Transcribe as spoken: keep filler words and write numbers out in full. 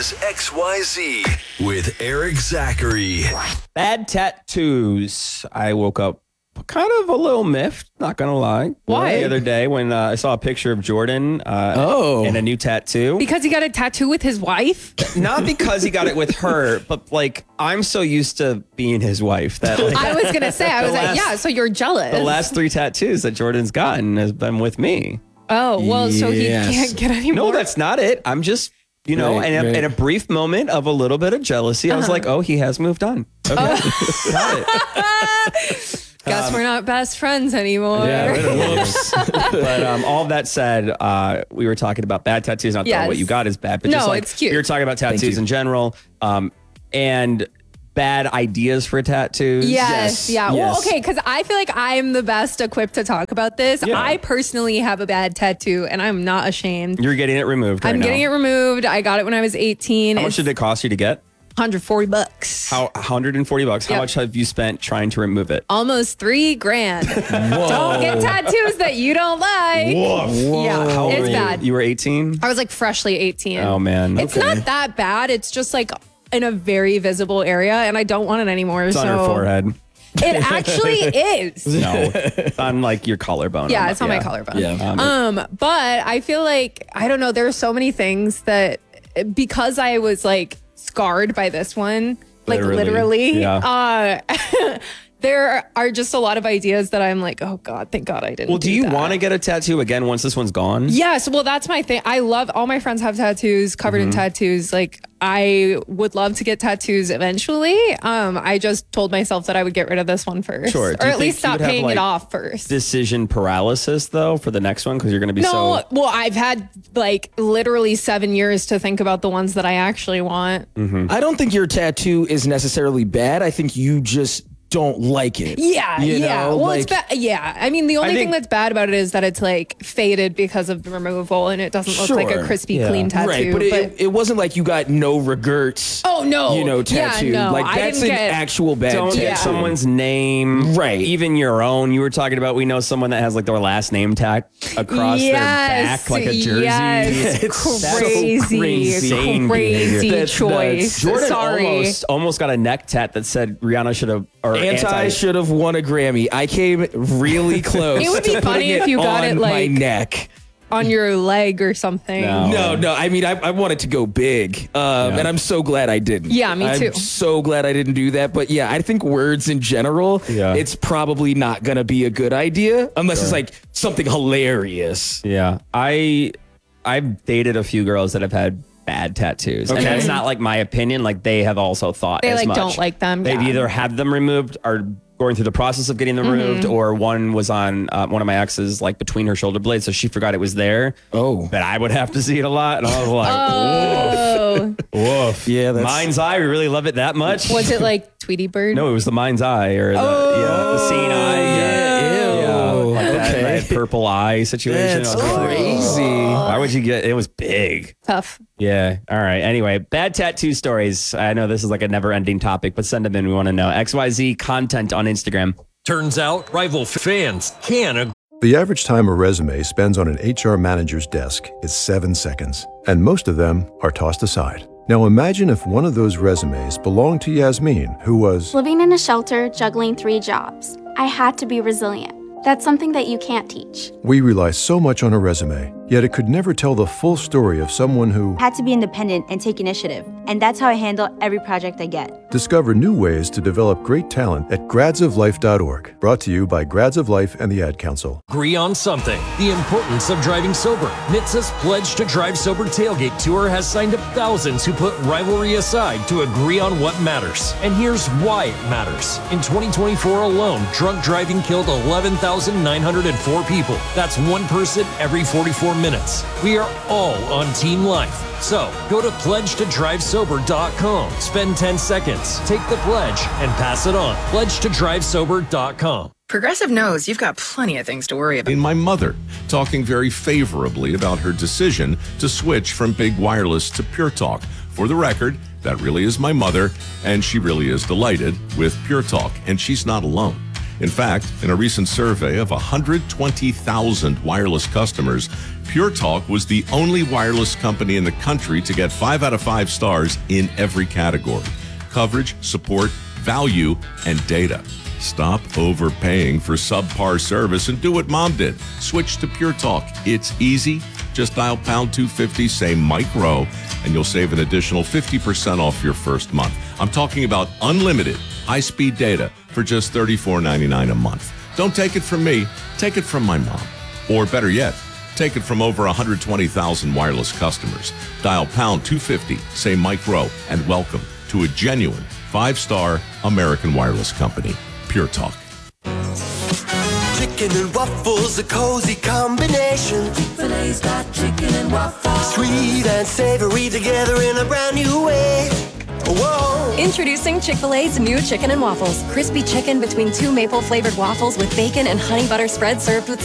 is X Y Z with Eric Zachary. Bad tattoos. I woke up kind of a little miffed, not gonna lie. Why? The other day when uh, I saw a picture of Jordan uh, Oh. and a new tattoo. Because he got a tattoo with his wife? Not because he got it with her, but like I'm so used to being his wife that like, I was going to say, I was like, last- yeah, so you're jealous. the last three tattoos that Jordan's gotten has been with me. Oh, well, so he Yes. can't get any No, more. that's not it. I'm just, you know, Right, in, a, right. in a brief moment of a little bit of jealousy, I was like, oh, he has moved on. Okay. Got it. Guess we're not best friends anymore. Yeah, whoops. But um, all that said, uh, we were talking about bad tattoos. Not that Yes. what you got is bad, but No, just like it's cute. we were talking about tattoos in general, um, and bad ideas for tattoos. Yes, yeah. Well, Yes. okay, because I feel like I'm the best equipped to talk about this. Yeah. I personally have a bad tattoo, and I'm not ashamed. You're getting it removed. I'm right getting now. it removed. I got it when I was eighteen. How much It's did it cost you to get? one hundred forty bucks. How one hundred forty bucks. How Yep. much have you spent trying to remove it? Almost three grand. Don't get tattoos that you don't like. Yeah, How old it's were you? bad. You were eighteen. I was like freshly eighteen. Oh man. It's Okay. not that bad. It's just like in a very visible area, and I don't want it anymore. It's so on your forehead. It actually is. No, it's on like your collarbone. Yeah, I'm- it's on my collarbone. Yeah. Um, but I feel like I don't know. There are so many things that because I was like scarred by this one, like Literally, literally, yeah. uh, there are just a lot of ideas that I'm like, oh God, thank God I didn't. Well, do you that. want to get a tattoo again once this one's gone? Yes, well, that's my thing. I love all my friends have tattoos, covered Mm-hmm. in tattoos. Like, I would love to get tattoos eventually. Um, I just told myself that I would get rid of this one first, Sure. or Do you at least think you stop would have, paying like, it off first. Decision paralysis though for the next one because you're going to be no, so. well, I've had like literally seven years to think about the ones that I actually want. I don't think your tattoo is necessarily bad. I think you just don't like it. Yeah, You yeah. know, well, like- it's bad. Yeah, I mean, the only I thing think- that's bad about it is that it's like faded because of the removal, and it doesn't look like a Sure. crispy, Yeah. clean tattoo. Right, but, it, it wasn't like you got no regrets. Oh, no. You know, Yeah, tattoo. no, like I that's didn't an get- actual bad Don't tattoo. get someone's name, Right. Even your own. You were talking about we know someone that has like their last name tag across their back, like a jersey. Yes, It's so crazy, insane crazy behavior. That's choice. nuts. Jordan Sorry. almost almost got a neck tat that said Rihanna should have or Anti, anti, should have won a Grammy. I came really close. It would be to funny putting if you got on it, my like- neck. on your leg or something. No. No, no. I mean, I, I wanted to go big, um, Yeah. and I'm so glad I didn't. Yeah, me too. I'm so glad I didn't do that. But yeah, I think words in general, Yeah. it's probably not gonna be a good idea unless it's like something hilarious. Yeah, I I've dated a few girls that have had bad tattoos, and Okay. that's not like my opinion. Like they have also thought They, as like, much. don't like them, They've yeah. either had them removed or going through the process of getting them Mm-hmm. removed, or one was on uh, one of my exes like between her shoulder blades, so she forgot it was there. Oh. but I would have to see it a lot, and I was like, Oh, woof. Yeah, that's- Mind's Eye. We really love it that much. was it like Tweety Bird? No, it was the Mind's Eye or the, yeah, the seeing eye. Yeah, Ew. yeah, like that, Okay. that purple eye situation. That's I was like, crazy. why would you get? It was big. Tough. Yeah. All right. Anyway, bad tattoo stories. I know this is like a never ending topic, but send them in. We want to know. X Y Z content on Instagram. Turns out rival fans can agree. The average time a resume spends on an H R manager's desk is seven seconds, and most of them are tossed aside. Now imagine if one of those resumes belonged to Yasmin, who was Living in a shelter, juggling three jobs. I had to be resilient. That's something that you can't teach. We rely so much on a resume, yet it could never tell the full story of someone who Had to be independent and take initiative. And that's how I handle every project I get. discover new ways to develop great talent at grads of life dot org. Brought to you by Grads of Life and the Ad Council. Agree on something. The importance of driving sober. N H T S A's Pledge to Drive Sober Tailgate Tour has signed up thousands who put rivalry aside to agree on what matters. And here's why it matters. In twenty twenty-four alone, drunk driving killed eleven thousand nine hundred four people. That's one person every forty-four minutes. We are all on Team Life. So go to pledge to drive sober dot com, spend ten seconds, take the pledge, and pass it on. pledge to drive sober dot com. Progressive knows you've got plenty of things to worry about. In my mother, talking very favorably about her decision to switch from Big Wireless to Pure Talk. For the record, that really is my mother, and she really is delighted with Pure Talk, and she's not alone. In fact, in a recent survey of one hundred twenty thousand wireless customers, Pure Talk was the only wireless company in the country to get five out of five stars in every category: coverage, support, value, and data. Stop overpaying for subpar service and do what Mom did. Switch to Pure Talk. It's easy. Just dial pound two fifty, say Mike Rowe, and you'll save an additional fifty percent off your first month. I'm talking about unlimited high-speed data for just thirty-four ninety-nine a month. Don't take it from me. Take it from my mom. Or better yet, take it from over one hundred twenty thousand wireless customers. Dial pound two fifty, say Mike Rowe, and welcome to a genuine five-star American wireless company, Pure Talk. Chicken and waffles, a cozy combination. Chick-fil-A's got chicken and waffles. Sweet and savory together in a brand new way. Whoa. Introducing Chick-fil-A's new chicken and waffles. Crispy chicken between two maple flavored waffles with bacon and honey butter spread served with